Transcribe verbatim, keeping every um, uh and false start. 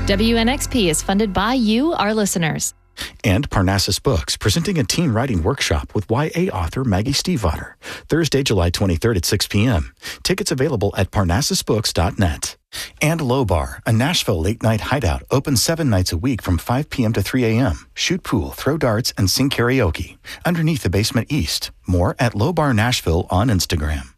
W N X P is funded by you, our listeners. And Parnassus Books, presenting a teen writing workshop with Y A author Maggie Stiefvater, Thursday, July twenty-third at six p.m. Tickets available at parnassus books dot net. And Low Bar, a Nashville late-night hideout, open seven nights a week from five p.m. to three a.m. Shoot pool, throw darts, and sing karaoke. Underneath the basement east. More at Low Bar Nashville on Instagram.